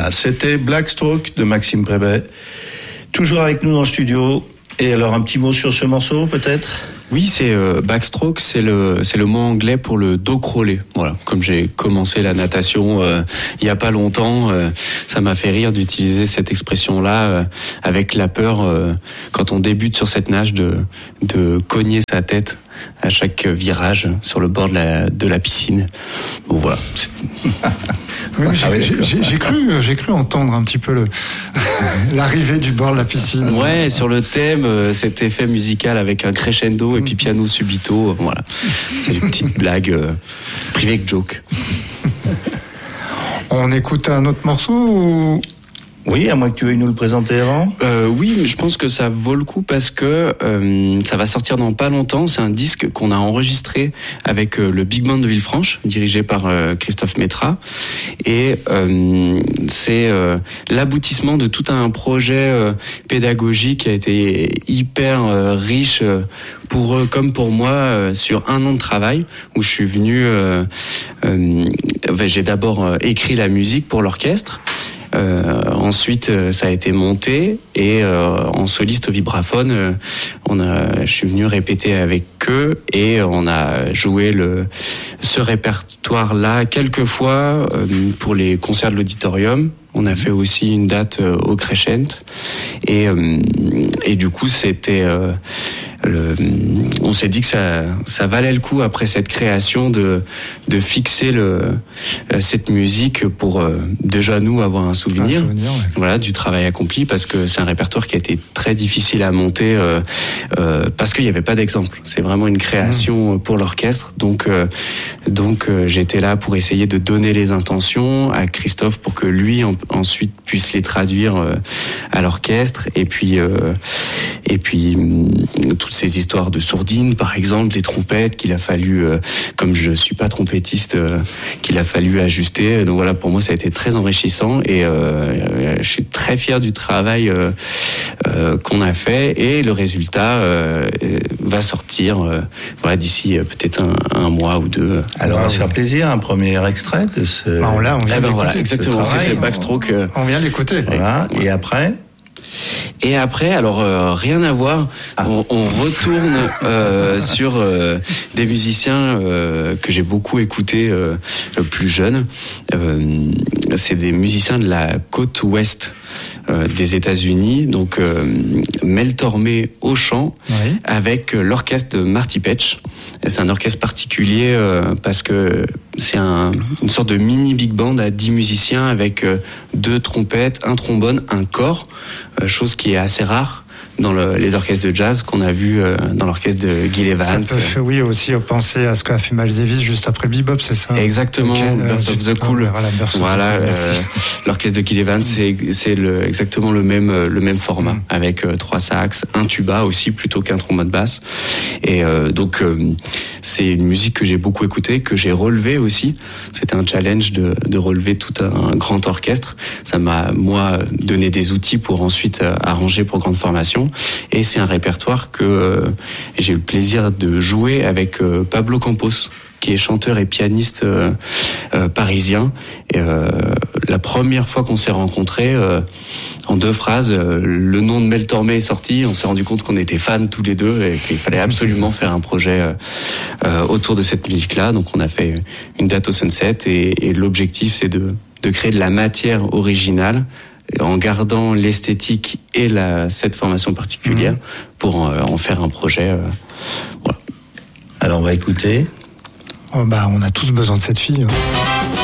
Voilà, c'était Black Stroke de Maxime Prébet. Toujours avec nous dans le studio. Et alors, un petit mot sur ce morceau, peut-être ? Oui, c'est backstroke, c'est le mot anglais pour le dos crawlé. Voilà, comme j'ai commencé la natation il y a pas longtemps, ça m'a fait rire d'utiliser cette expression-là avec la peur quand on débute sur cette nage de cogner sa tête à chaque virage sur le bord de la piscine. Bon, voilà. Oui, j'ai cru entendre un petit peu l'arrivée du bord de la piscine. Ouais, sur le thème, cet effet musical avec un crescendo et puis piano subito. Voilà, c'est une petite blague privée joke. On écoute un autre morceau ou... Oui, à moins que tu veuilles nous le présenter avant. Oui, mais je pense que ça vaut le coup parce que ça va sortir dans pas longtemps. C'est un disque qu'on a enregistré avec le Big Band de Villefranche, dirigé par Christophe Métra. Et c'est l'aboutissement de tout un projet pédagogique qui a été hyper riche pour eux comme pour moi sur un an de travail où je suis venu... j'ai d'abord écrit la musique pour l'orchestre. Ensuite, ça a été monté et en soliste au vibraphone, je suis venu répéter avec eux et on a joué ce répertoire-là quelques fois pour les concerts de l'auditorium. On a fait aussi une date au Crescent et du coup c'était on s'est dit que ça valait le coup après cette création de fixer cette musique pour déjà nous avoir un souvenir ouais. Voilà, du travail accompli parce que c'est un répertoire qui a été très difficile à monter parce qu'il n'y avait pas d'exemple. C'est vraiment une création pour l'orchestre donc j'étais là pour essayer de donner les intentions à Christophe pour que lui ensuite puisse les traduire à l'orchestre et puis toutes ces histoires de sourdine par exemple, les trompettes qu'il a fallu comme je suis pas trompettiste qu'il a fallu ajuster. Donc voilà, pour moi ça a été très enrichissant et je suis très fier du travail qu'on a fait et le résultat va sortir voilà d'ici peut-être un mois ou deux. Alors on va se faire plaisir, un premier extrait de ce... on vient d'écouter. Voilà, exactement, c'était Backstroke. On vient d'écouter. Voilà, et après alors rien à voir. On retourne sur des musiciens que j'ai beaucoup écoutés plus jeunes. C'est des musiciens de la côte ouest des États-Unis, donc Mel Tormé au chant, oui. Avec l'orchestre de Marty Petch. C'est un orchestre particulier parce que c'est une sorte de mini big band à 10 musiciens avec 2 trompettes, un trombone, un cor, chose qui est assez rare dans les orchestres de jazz qu'on a vu dans l'orchestre de Gil Evans. Ça peut faire, oui, aussi penser à ce qu'a fait Miles Davis juste après Bebop, c'est ça? Exactement, Birth of the Cool. Voilà, l'orchestre de Gil Evans, c'est exactement le même format, avec 3 sax, un tuba aussi plutôt qu'un trombone basse. Et donc c'est une musique que j'ai beaucoup écoutée, que j'ai relevée aussi. C'était un challenge de relever tout un grand orchestre. Ça m'a moi donné des outils pour ensuite arranger pour grande formation. Et c'est un répertoire que j'ai eu le plaisir de jouer avec Pablo Campos, qui est chanteur et pianiste parisien. Et, la première fois qu'on s'est rencontrés, en 2 phrases, le nom de Mel Tormé est sorti. On s'est rendu compte qu'on était fans tous les deux et qu'il fallait absolument faire un projet autour de cette musique-là. Donc on a fait une date au Sunset et l'objectif c'est de créer de la matière originale en gardant l'esthétique et cette formation particulière pour en faire un projet. Voilà. Alors on va écouter. On a tous besoin de cette fille. Hein.